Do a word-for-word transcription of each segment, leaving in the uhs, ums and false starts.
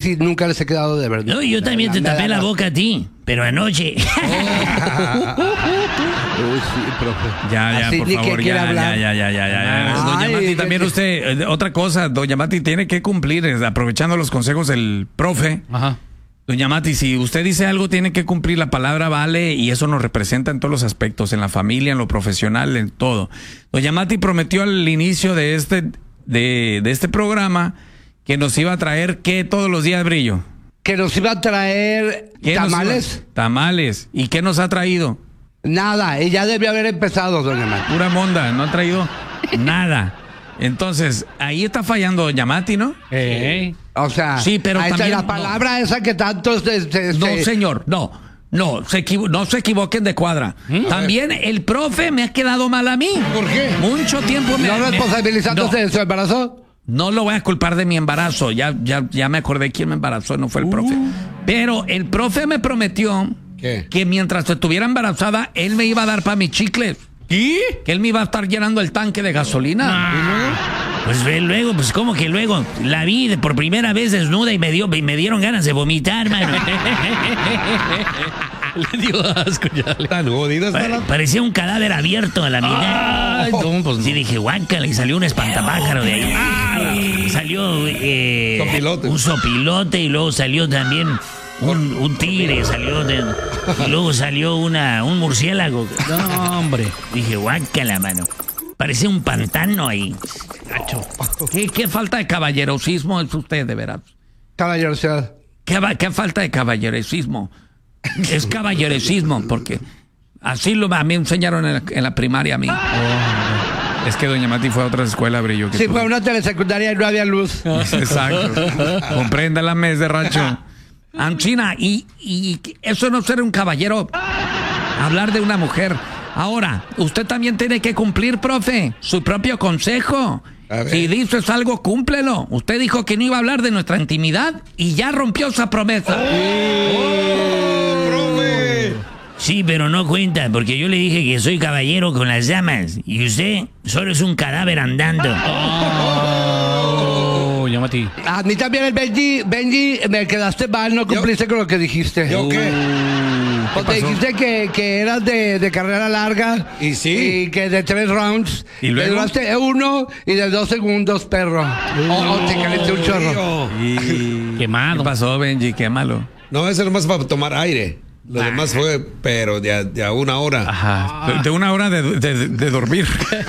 casi nunca les he quedado de verdad. No, yo también te tapé la boca a ti, pero anoche. Uy, sí, profe. Ya, ya, Así por ni que favor, quiera ya, hablar. ya, ya, ya, ya, ya. Ay, Doña Mati, es también que- usted, eh, otra cosa, Doña Mati tiene que cumplir, eh, aprovechando los consejos del profe. Ajá. Doña Mati, si usted dice algo, tiene que cumplir. La palabra vale y eso nos representa en todos los aspectos, en la familia, en lo profesional, en todo. Doña Mati prometió al inicio de este, de, de este programa que nos iba a traer, ¿qué todos los días, Brillo? Que nos iba a traer ¿Qué nos tamales. iba- Tamales. ¿Y qué nos ha traído? Nada, ella debió haber empezado, doña Mati. Pura monda, no ha traído nada. Entonces, ahí está fallando Doña Mati, ¿no? Eh. O sea, Sí, pero ahí está también la no. palabra esa que tanto se, se- No, se- señor, no. No, se equivo- no se equivoquen de cuadra. También el profe me ha quedado mal a mí. ¿Por qué? Mucho tiempo me... ¿No me- responsabilizándose no, de su embarazo? no lo voy a culpar de mi embarazo. Ya, ya, ya me acordé quién me embarazó, no fue el profe. Pero el profe me prometió ¿Qué? que mientras estuviera embarazada, él me iba a dar para mis chicles. ¿Y? Que él me iba a estar llenando el tanque de gasolina. Pues ve luego, pues como que luego la vi de- por primera vez desnuda y me dio y me dieron ganas de vomitar, mano. Le dio asco ya. Tan jodidas, Pa- ¿verdad? parecía un cadáver abierto a la mitad. Ay, no, pues no. Sí, dije, guácala, y salió un espantapájaro de ahí. Y salió eh, Sopilote. un sopilote y luego salió también un, un tigre, salió de- y luego salió una, un murciélago. No, hombre. Dije, guácala, mano. Parecía un pantano ahí. ¿Qué, qué falta de caballerosismo es usted, de veras? Caballerosidad. ¿Qué, va- qué falta de caballeresismo? Es caballeresismo, porque así lo a mí me enseñaron en la, en la primaria a mí. Es que Doña Mati fue a otra escuela, Brillo. Que Sí, tú. fue una telesecundaria y no había luz. Exacto. Comprenda la mes de rancho. Anchina, y, y eso no ser un caballero, hablar de una mujer. Ahora, usted también tiene que cumplir, profe, su propio consejo. A ver. Si dices algo, cúmplelo. Usted dijo que no iba a hablar de nuestra intimidad y ya rompió esa promesa. ¡Oh, profe! Sí, pero no cuenta, porque yo le dije que soy caballero con las damas. Y usted solo es un cadáver andando. Oh, ya Mati. A mí también el Benji, Benji, me quedaste mal, no cumpliste con lo que dijiste. ¿Yo qué? Porque dijiste que, que eras de, de carrera larga. Y sí. Y que de tres rounds. ¿Y luego? Que duraste uno y de dos segundos, perro. O o te calenté un chorro. Tío. Y... Quemado. ¿Qué pasó, Benji? Qué malo. No, eso nomás para tomar aire. Lo demás fue, pero de a, de a una hora. Ajá. De, de una hora de, de- de dormir.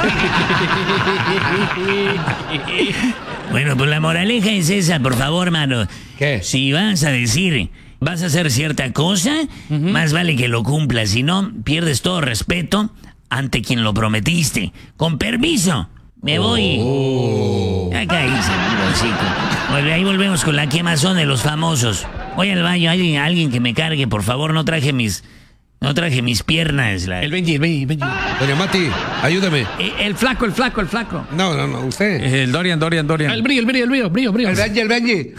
Bueno, pues la moraleja es esa, por favor, mano. ¿Qué? Si vas a decir, vas a hacer cierta cosa, más vale que lo cumplas. Si no, pierdes todo respeto ante quien lo prometiste. Con permiso, me voy. Ya caíste, hocico. Bueno, ahí volvemos con la quemazón de los famosos. Voy al baño, alguien, alguien que me cargue, por favor, no traje mis... No traje mis piernas. La- El Benji, el Benji, el Benji. Doña Mati, ayúdame. Eh, El flaco, el flaco, el flaco. No, no, no, usted. Eh, El Dorian, Dorian, Dorian. El brillo, el brillo, el brillo, brillo, brillo. El Benji, el Benji.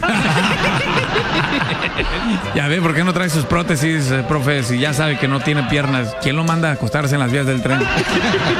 Ya ve, ¿por qué no trae sus prótesis, eh, profe? Si ya sabe que no tiene piernas, ¿quién lo manda a acostarse en las vías del tren?